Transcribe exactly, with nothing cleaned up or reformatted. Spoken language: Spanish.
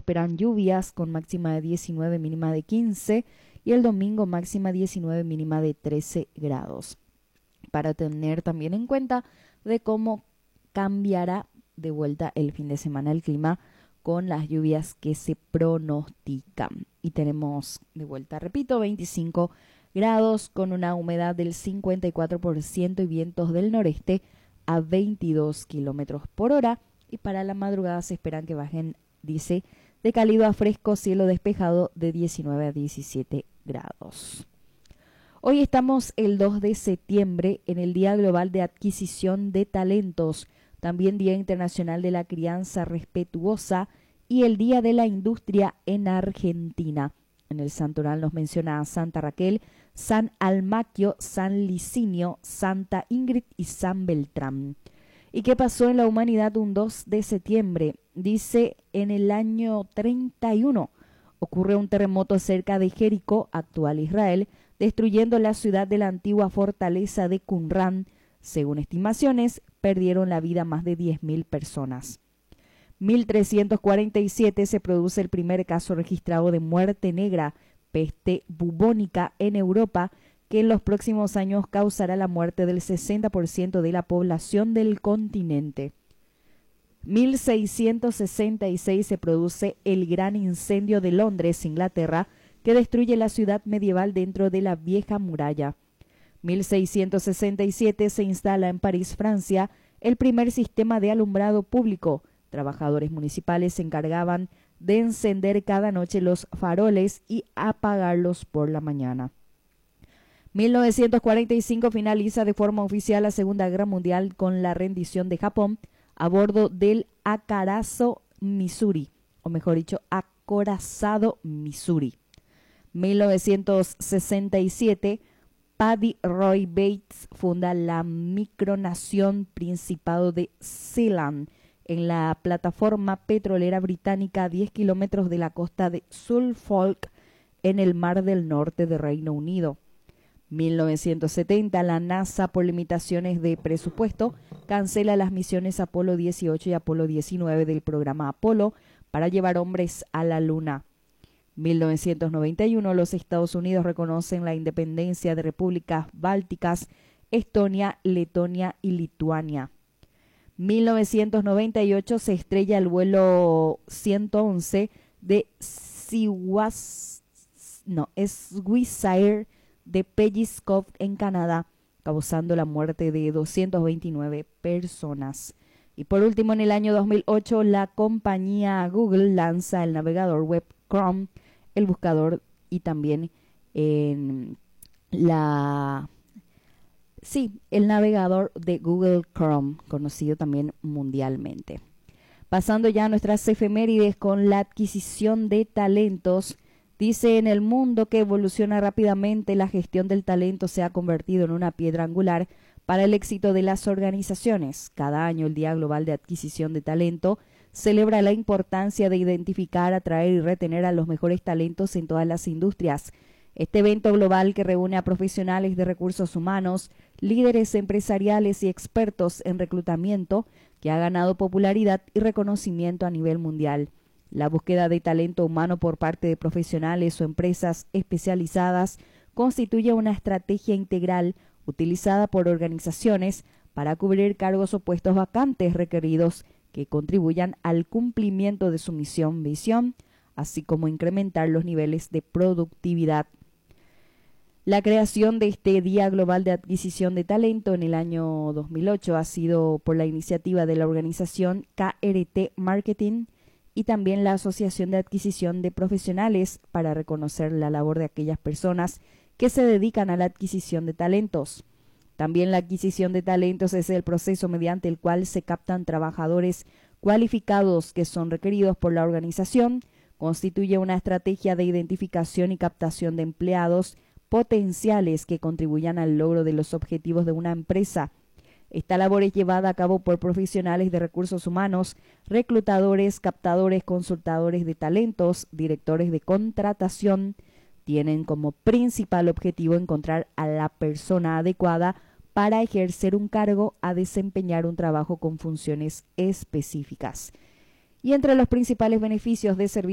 esperan lluvias con máxima de diecinueve, mínima de quince, y el domingo máxima diecinueve, mínima de trece grados. Para tener también en cuenta de cómo cambiará de vuelta el fin de semana el clima con las lluvias que se pronostican. Y tenemos de vuelta, repito, veinticinco grados con una humedad del cincuenta y cuatro por ciento y vientos del noreste a veintidós kilómetros por hora. Y para la madrugada se esperan que bajen, dice, de cálido a fresco, cielo despejado de diecinueve a diecisiete grados. Hoy estamos el dos de septiembre en el Día Global de Adquisición de Talentos, también Día Internacional de la Crianza Respetuosa y el Día de la Industria en Argentina. En el santoral nos menciona a Santa Raquel, San Almaquio, San Licinio, Santa Ingrid y San Beltrán. ¿Y qué pasó en la humanidad un dos de septiembre? Dice, en el año treinta y uno ocurre un terremoto cerca de Jericó, actual Israel, destruyendo la ciudad de la antigua fortaleza de Qumrán. Según estimaciones, perdieron la vida más de diez mil personas. mil trescientos cuarenta y siete se produce el primer caso registrado de muerte negra, peste bubónica en Europa, que en los próximos años causará la muerte del sesenta por ciento de la población del continente. mil seiscientos sesenta y seis se produce el gran incendio de Londres, Inglaterra, que destruye la ciudad medieval dentro de la vieja muralla. mil seiscientos sesenta y siete se instala en París, Francia, el primer sistema de alumbrado público. Trabajadores municipales se encargaban de encender cada noche los faroles y apagarlos por la mañana. mil novecientos cuarenta y cinco finaliza de forma oficial la Segunda Guerra Mundial con la rendición de Japón a bordo del Akarazo Missouri, o mejor dicho, Acorazado Missouri. mil novecientos sesenta y siete, Paddy Roy Bates funda la micronación Principado de Ceylon en la plataforma petrolera británica a diez kilómetros de la costa de Suffolk en el Mar del Norte de Reino Unido. mil novecientos setenta, la NASA, por limitaciones de presupuesto, cancela las misiones Apolo dieciocho y Apolo diecinueve del programa Apolo para llevar hombres a la Luna. mil novecientos noventa y uno, los Estados Unidos reconocen la independencia de repúblicas bálticas, Estonia, Letonia y Lituania. mil novecientos noventa y ocho se estrella el vuelo ciento once de Swiss, no, Swissair de Pellizcov en Canadá, causando la muerte de doscientas veintinueve personas. Y por último, en el año dos mil ocho, la compañía Google lanza el navegador web Chrome, el buscador y también en la sí, el navegador de Google Chrome, conocido también mundialmente. Pasando ya a nuestras efemérides con la adquisición de talentos. Dice, en el mundo que evoluciona rápidamente, la gestión del talento se ha convertido en una piedra angular para el éxito de las organizaciones. Cada año el Día Global de Adquisición de Talento celebra la importancia de identificar, atraer y retener a los mejores talentos en todas las industrias. Este evento global, que reúne a profesionales de recursos humanos, líderes empresariales y expertos en reclutamiento, que ha ganado popularidad y reconocimiento a nivel mundial. La búsqueda de talento humano por parte de profesionales o empresas especializadas constituye una estrategia integral utilizada por organizaciones para cubrir cargos o puestos vacantes requeridos que contribuyan al cumplimiento de su misión, visión, así como incrementar los niveles de productividad. La creación de este Día Global de Adquisición de Talento en el año dos mil ocho ha sido por la iniciativa de la organización K R T Marketing y también la Asociación de Adquisición de Profesionales, para reconocer la labor de aquellas personas que se dedican a la adquisición de talentos. También la adquisición de talentos es el proceso mediante el cual se captan trabajadores cualificados que son requeridos por la organización. Constituye una estrategia de identificación y captación de empleados potenciales que contribuyan al logro de los objetivos de una empresa. Esta labor es llevada a cabo por profesionales de recursos humanos, reclutadores, captadores, consultadores de talentos, directores de contratación. Tienen como principal objetivo encontrar a la persona adecuada para ejercer un cargo, a desempeñar un trabajo con funciones específicas. Y entre los principales beneficios de servicio